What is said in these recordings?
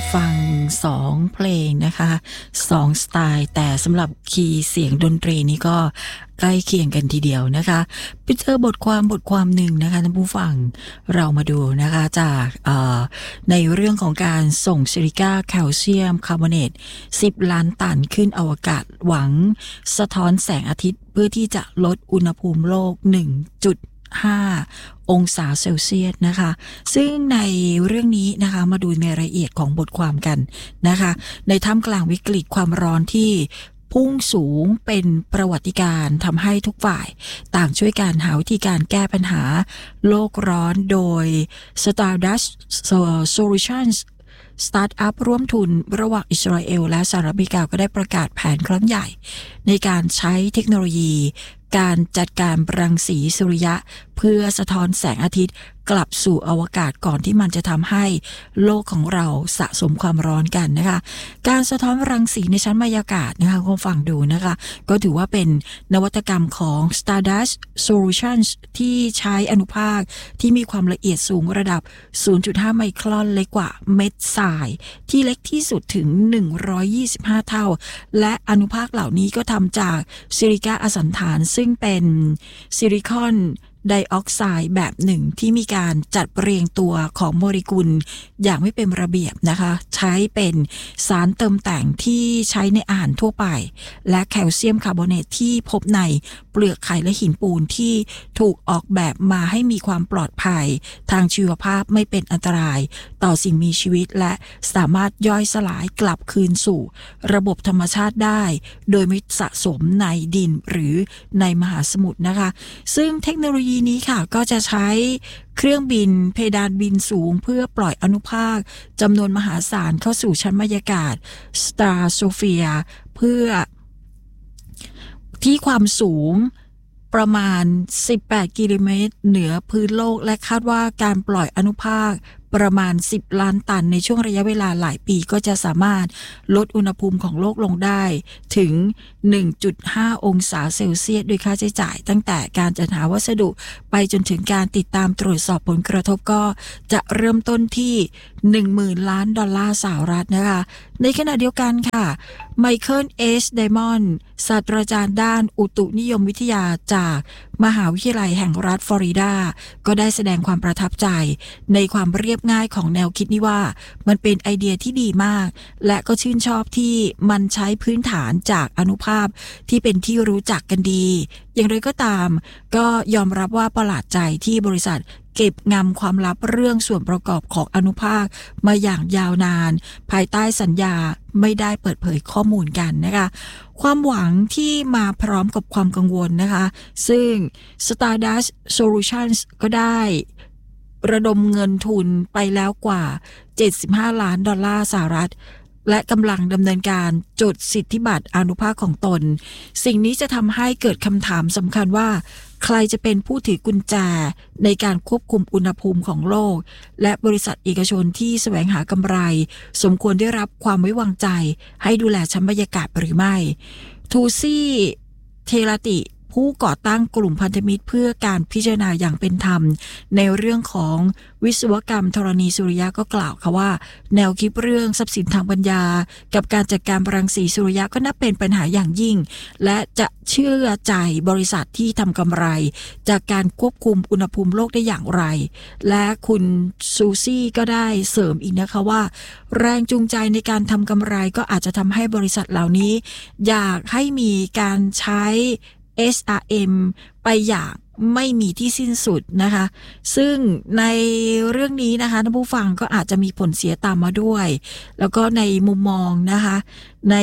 ฟัง2เพลงนะคะ2สไตล์แต่สำหรับคีย์เสียงดนตรีนี้ก็ใกล้เคียงกันทีเดียวนะคะไปเจอบทความหนึ่งนะคะท่านผู้ฟังเรามาดูนะคะจากในเรื่องของการส่งซิลิก้าแคลเซียมคาร์บอเนต10 ล้านตันขึ้นอวกาศหวังสะท้อนแสงอาทิตย์เพื่อที่จะลดอุณหภูมิโลก 1.5 องศาเซลเซียสนะคะซึ่งในเรื่องนี้นะคะมาดูในรายละเอียดของบทความกันนะคะในท่ามกลางวิกฤตความร้อนที่พุ่งสูงเป็นประวัติการณ์ทำให้ทุกฝ่ายต่างช่วยกันหาวิธีการแก้ปัญหาโลกร้อนโดย Stardust Solutions สตาร์ทอัพร่วมทุนระหว่างอิสราเอลและสหรัฐอเมริกาก็ได้ประกาศแผนครั้งใหญ่ในการใช้เทคโนโลยีการจัดการรังสีสุริยะเพื่อสะท้อนแสงอาทิตย์กลับสู่อวกาศก่อนที่มันจะทำให้โลกของเราสะสมความร้อนกันนะคะการสะท้อนรังสีในชั้นบรรยากาศนะคะคุณฟังดูนะคะก็ถือว่าเป็นนวัตกรรมของ Stardust Solutions ที่ใช้อนุภาคที่มีความละเอียดสูงระดับ 0.5 ไมครอนเล็กกว่าเม็ดทรายที่เล็กที่สุดถึง125 เท่าและอนุภาคเหล่านี้ก็ทำจากซิลิก้าอสันฐานซึ่งเป็นซิลิคอนไดออกไซด์แบบหนึ่งที่มีการจัดเรียงตัวของโมเลกุลอย่างไม่เป็นระเบียบนะคะใช้เป็นสารเติมแต่งที่ใช้ในอาหารทั่วไปและแคลเซียมคาร์บอเนตที่พบในเปลือกไข่และหินปูนที่ถูกออกแบบมาให้มีความปลอดภัยทางชีวภาพไม่เป็นอันตรายต่อสิ่งมีชีวิตและสามารถย่อยสลายกลับคืนสู่ระบบธรรมชาติได้โดยไม่สะสมในดินหรือในมหาสมุทรนะคะซึ่งเทคโนโลยีนี้ค่ะก็จะใช้เครื่องบินเพดานบินสูงเพื่อปล่อยอนุภาคจำนวนมหาศาลเข้าสู่ชั้นบรรยากาศ Stratospheric เพื่อที่ความสูงประมาณ18 กิโลเมตรเหนือพื้นโลกและคาดว่าการปล่อยอนุภาคประมาณ10 ล้านตันในช่วงระยะเวลาหลายปีก็จะสามารถลดอุณหภูมิของโลกลงได้ถึง 1.5 องศาเซลเซียสโดยค่าใช้จ่ายตั้งแต่การจัดหาวัสดุไปจนถึงการติดตามตรวจสอบผลกระทบก็จะเริ่มต้นที่ 10,000 ล้านดอลลาร์สหรัฐนะคะในขณะเดียวกันค่ะไมเคิล ไดมอนด์ศาสตราจารย์ด้านอุตุนิยมวิทยาจากมหาวิทยาลัยแห่งรัฐฟลอริดาก็ได้แสดงความประทับใจในความเรียบง่ายของแนวคิดนี้ว่ามันเป็นไอเดียที่ดีมากและก็ชื่นชอบที่มันใช้พื้นฐานจากอนุภาคที่เป็นที่รู้จักกันดีอย่างไรก็ตามก็ยอมรับว่าประหลาดใจที่บริษัทเก็บงำความลับเรื่องส่วนประกอบของอนุภาคมาอย่างยาวนานภายใต้สัญญาไม่ได้เปิดเผยข้อมูลกันนะคะความหวังที่มาพร้อมกับความกังวลนะคะซึ่ง Stardust Solutions ก็ได้ระดมเงินทุนไปแล้วกว่า75 ล้านดอลลาร์สหรัฐและกำลังดำเนินการจดสิทธิบัตรอานุภาคของตนสิ่งนี้จะทำให้เกิดคำถามสำคัญว่าใครจะเป็นผู้ถือกุญแจในการควบคุมอุณหภูมิของโลกและบริษัทเอกชนที่แสวงหากำไรสมควรได้รับความไว้วางใจให้ดูแลชั้นบรรยากาศหรือไม่ทูซี่เทราติผู้ก่อตั้งกลุ่มพันธมิตรเพื่อการพิจารณาอย่างเป็นธรรมในเรื่องของวิศวกรรมธรณีสุริยะก็กล่าวค่ะว่าแนวคิดเรื่องทรัพย์สินทางปัญญากับการจัดการรังสีสุริยะก็นับเป็นปัญหาอย่างยิ่งและจะเชื่อใจบริษัทที่ทำกำไรจากการควบคุมอุณหภูมิโลกได้อย่างไรและคุณซูซี่ก็ได้เสริมอีกนะคะว่าแรงจูงใจในการทำกำไรก็อาจจะทำให้บริษัทเหล่านี้อยากให้มีการใช้SRM ไปอย่างไม่มีที่สิ้นสุดนะคะซึ่งในเรื่องนี้นะคะท่านผู้ฟังก็อาจจะมีผลเสียตามมาด้วยแล้วก็ในมุมมองนะคะใน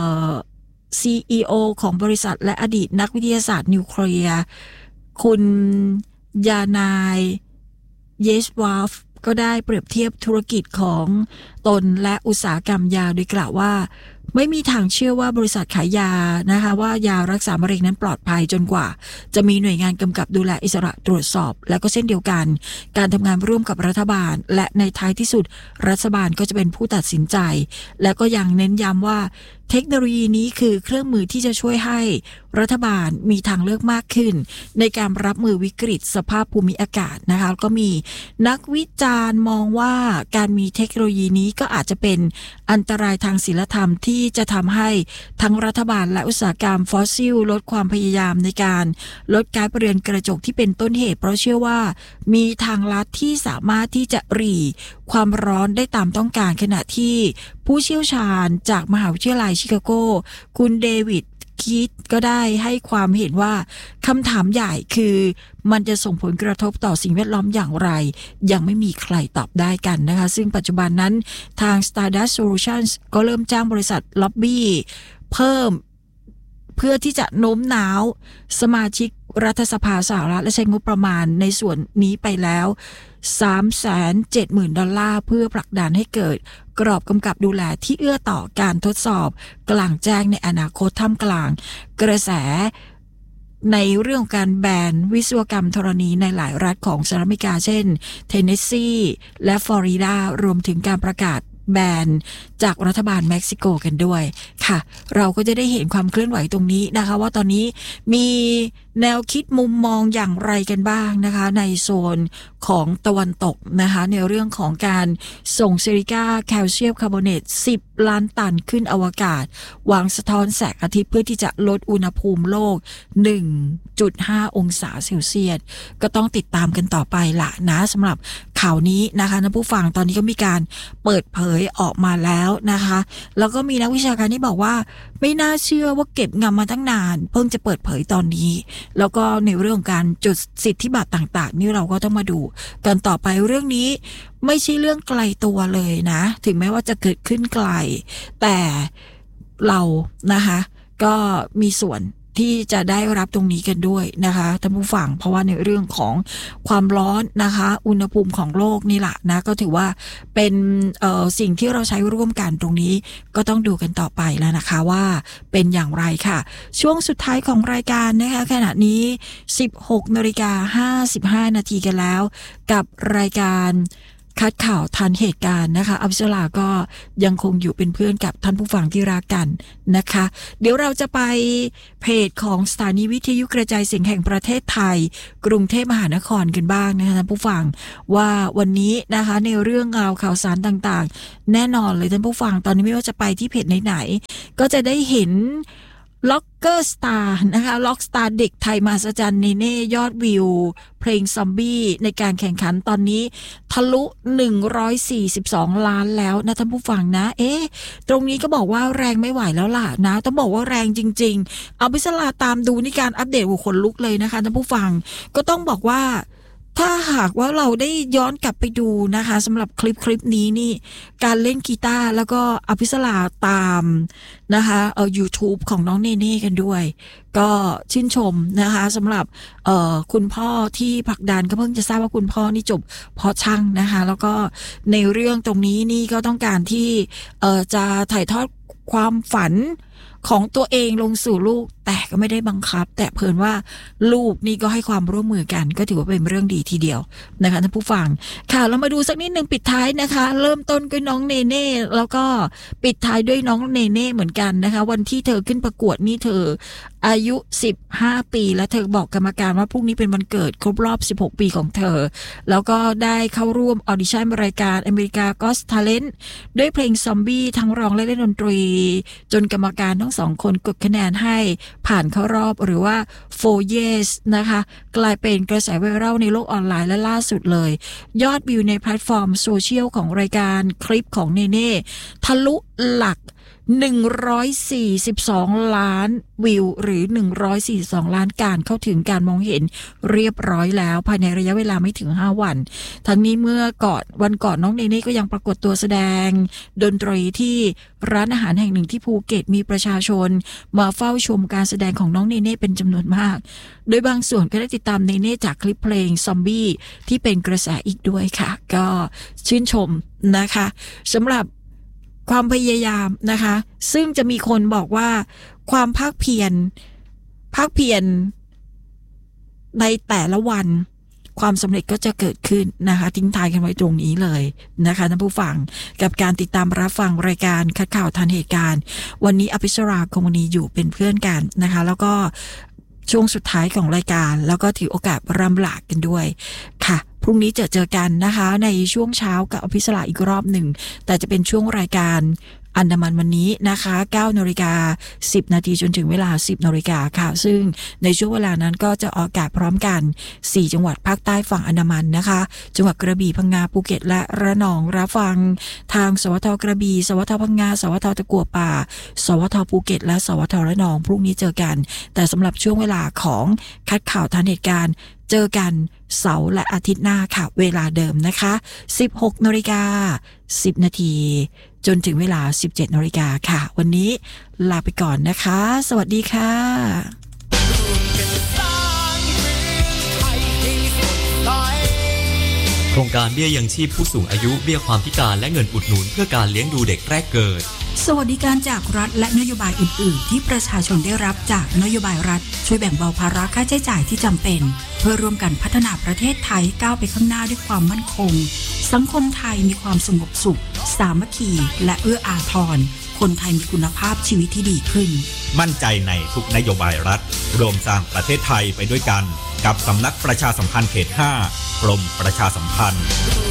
CEO ของบริษัทและอดีตนักวิทยาศาสตร์นิวเคลียร์คุณยานายเยสวาฟก็ได้เปรียบเทียบธุรกิจของตนและอุตสาหกรรมยาโดยกล่าวว่าไม่มีทางเชื่อว่าบริษัทขายยานะคะว่ายารักษามะเร็งนั้นปลอดภัยจนกว่าจะมีหน่วยงานกำกับดูแลอิสระตรวจสอบและก็เช่นเดียวกันการทำงานร่วมกับรัฐบาลและในท้ายที่สุดรัฐบาลก็จะเป็นผู้ตัดสินใจและก็ยังเน้นย้ำว่าเทคโนโลยีนี้คือเครื่องมือที่จะช่วยให้รัฐบาลมีทางเลือกมากขึ้นในการรับมือวิกฤตสภาพภูมิอากาศนะคะก็มีนักวิจารณ์มองว่าการมีเทคโนโลยีนี้ก็อาจจะเป็นอันตรายทางศีลธรรมที่จะทำให้ทั้งรัฐบาลและอุตสาหกรรมฟอสซิลลดความพยายามในการลดก๊าซเรือนกระจกที่เป็นต้นเหตุเพราะเชื่อว่ามีทางลัดที่สามารถที่จะหรี่ความร้อนได้ตามต้องการขณะที่ผู้เชี่ยวชาญจากมหาวิทยาลัยชิคาโกคุณเดวิดคิดก็ได้ให้ความเห็นว่าคำถามใหญ่คือมันจะส่งผลกระทบต่อสิ่งแวดล้อมอย่างไรยังไม่มีใครตอบได้กันนะคะซึ่งปัจจุบันนั้นทาง Stardust Solutions ก็เริ่มจ้างบริษัทล็อบบี้เพิ่มเพื่อที่จะโน้มน้าวสมาชิกรัฐสภาสหรัฐและใช้งบประมาณในส่วนนี้ไปแล้ว$370,000เพื่อผลักดันให้เกิดกรอบกำกับดูแลที่เอื้อต่อการทดสอบกลางแจ้งในอนาคตท่ามกลางกระแสในเรื่องการแบนวิศวกรรมธรณีในหลายรัฐของสหรัฐอเมริกาเช่นเทนเนสซีและฟลอริดารวมถึงการประกาศแบนจากรัฐบาลเม็กซิโกกันด้วยค่ะเราก็จะได้เห็นความเคลื่อนไหวตรงนี้นะคะว่าตอนนี้มีแนวคิดมุมมองอย่างไรกันบ้างนะคะในโซนของตะวันตกนะคะในเรื่องของการส่งซิลิก้าแคลเซียมคาร์บอเนต10 ล้านตันขึ้นอวกาศวางสะท้อนแสงอาทิตย์เพื่อที่จะลดอุณหภูมิโลก 1.5 องศาเซลเซียสก็ต้องติดตามกันต่อไปละนะสำหรับข่าวนี้นะคะท่านผู้ฟังตอนนี้ก็มีการเปิดเผยออกมาแล้วนะคะแล้วก็มีนักวิชาการที่บอกว่าไม่น่าเชื่อว่าเก็บงำมาตั้งนานเพิ่งจะเปิดเผยตอนนี้แล้วก็ในเรื่องการจุดสิทธิบัตรต่างๆนี่เราก็ต้องมาดูกันต่อไปเรื่องนี้ไม่ใช่เรื่องไกลตัวเลยนะถึงแม้ว่าจะเกิดขึ้นไกลแต่เรานะคะก็มีส่วนที่จะได้รับตรงนี้กันด้วยนะคะท่านผู้ฟังเพราะว่าในเรื่องของความร้อนนะคะอุณหภูมิของโลกนี่แหละนะก็ถือว่าเป็นสิ่งที่เราใช้ร่วมกันตรงนี้ก็ต้องดูกันต่อไปแล้วนะคะว่าเป็นอย่างไรค่ะช่วงสุดท้ายของรายการนะคะขณะนี้ 16:55 นาทีกันแล้วกับรายการคัดข่าวทันเหตุการณ์นะคะอภิชลาก็ยังคงอยู่เป็นเพื่อนกับท่านผู้ฟังที่รักกันนะคะเดี๋ยวเราจะไปเพจของสถานีวิทยุกระจายเสียงแห่งประเทศไทยกรุงเทพมหานครกันบ้างนะคะท่านผู้ฟังว่าวันนี้นะคะในเรื่องราวข่าวสารต่างๆแน่นอนเลยท่านผู้ฟังตอนนี้ไม่ว่าจะไปที่เพจไหนๆก็จะได้เห็นล็อกเกอร์สตาร์นะคะล็อกสตาร์เด็กไทยมหัศจรรย์เนเน่ยอดวิวเพลงซอมบี้ในการแข่งขันตอนนี้ทะลุ142 ล้านแล้วนะท่านผู้ฟังนะตรงนี้ก็บอกว่าแรงไม่ไหวแล้วล่ะนะต้องบอกว่าแรงจริงๆเอาพิศลาตามดูนี่การอัปเดตหัวขนลุกเลยนะคะท่านผู้ฟังก็ต้องบอกว่าถ้าหากว่าเราได้ย้อนกลับไปดูนะคะสำหรับคลิปนี้นี่การเล่นกีตาร์แล้วก็อภิศราตามนะคะYouTube ของน้องเนเน่กันด้วยก็ชื่นชมนะคะสำหรับคุณพ่อที่ผลักดันก็เพิ่งจะทราบว่าคุณพ่อนี่จบเพาะช่างนะคะแล้วก็ในเรื่องตรงนี้นี่ก็ต้องการที่จะถ่ายทอดความฝันของตัวเองลงสู่ลูกแต่ก็ไม่ได้บังคับแต่เพิ่นว่าลูกนี่ก็ให้ความร่วมมือกันก็ถือว่าเป็นเรื่องดีทีเดียวนะคะท่านผู้ฟังค่ะเรามาดูสักนิดนึงปิดท้ายนะคะเริ่มต้นด้วยน้องเนเน่แล้วก็ปิดท้ายด้วยน้องเนเน่เหมือนกันนะคะวันที่เธอขึ้นประกวดนี่เธออายุ15 ปีและเธอบอกกรรมการว่าพรุ่งนี้เป็นวันเกิดครบรอบ16 ปีของเธอแล้วก็ได้เข้าร่วมออดิชั่นรายการอเมริกาก็อต Talent ด้วยเพลงซอมบี้ทั้งร้องและเล่นดนตรีจนกรรมการทั้ง2 คนกดคะแนนให้ผ่านเข้ารอบหรือว่า 4 Years นะคะกลายเป็นกระแสไวรัลในโลกออนไลน์และล่าสุดเลยยอดวิวในแพลตฟอร์มโซเชียลของรายการคลิปของเนเน่ทะลุหลัก142 ล้านวิวหรือ142 ล้านการเข้าถึงการมองเห็นเรียบร้อยแล้วภายในระยะเวลาไม่ถึง5 วันทั้งนี้เมื่อวันก่อนน้องเนเน่ก็ยังปรากฏตัวแสดงดนตรีที่ร้านอาหารแห่งหนึ่งที่ภูเก็ตมีประชาชนมาเฝ้าชมการแสดงของน้องเนเน่เป็นจำนวนมากโดยบางส่วนก็ได้ติดตามเนเน่จากคลิปเพลงซอมบี้ที่เป็นกระแสอีกด้วยค่ะก็ชื่นชมนะคะสำหรับความพยายามนะคะซึ่งจะมีคนบอกว่าความภาคเพียรในแต่ละวันความสำเร็จก็จะเกิดขึ้นนะคะทิ้งท้ายกันไว้ตรงนี้เลยนะคะท่านผู้ฟังกับการติดตามรับฟังรายการคัดข่าวทันเหตุการณ์วันนี้อภิชราคงมีอยู่เป็นเพื่อนกันนะคะแล้วก็ช่วงสุดท้ายของรายการแล้วก็ถือโอกาสรำลากันด้วยค่ะพรุ่งนี้เจอกันนะคะในช่วงเช้ากับอภิสราอีกรอบหนึ่งแต่จะเป็นช่วงรายการอันดามันวันนี้นะคะ9:10 น.จนถึงเวลา 10:00 น.ค่ะซึ่งในช่วงเวลานั้นก็จะออกอากาศพร้อมกัน4จังหวัดภาคใต้ฝั่งอันดามันนะคะจังหวัดกระบี่พังงาภูเก็ตและระนองรับฟังทางสวทกระบี่สวทพังงาสวทตะกั่วป่าสวทภูเก็ตและสวทระนองพรุ่งนี้เจอกันแต่สำหรับช่วงเวลาของคัดข่าวทันเหตุการณ์เจอกันเสาร์และอาทิตย์หน้าค่ะเวลาเดิมนะคะ 16:10 น.จนถึงเวลา 17:00 น.ค่ะวันนี้ลาไปก่อนนะคะสวัสดีค่ะโครงการเบี้ยยังชีพผู้สูงอายุเบี้ยความพิการและเงินอุดหนุนเพื่อการเลี้ยงดูเด็กแรกเกิดสวัสดิการจากรัฐและนโยบายอื่นๆที่ประชาชนได้รับจากนโยบายรัฐช่วยแบ่งเบาภาระค่าใช้จ่ายที่จำเป็นเพื่อร่วมกันพัฒนาประเทศไทยก้าวไปข้างหน้าด้วยความมั่นคงสังคมไทยมีความสงบสุขสามัคคีและเอื้ออาทรคนไทยมีคุณภาพชีวิตที่ดีขึ้นมั่นใจในทุกนโยบายรัฐรวมสร้างประเทศไทยไปด้วยกันกับสำนักประชาสัมพันธ์เขต 5 กรมประชาสัมพันธ์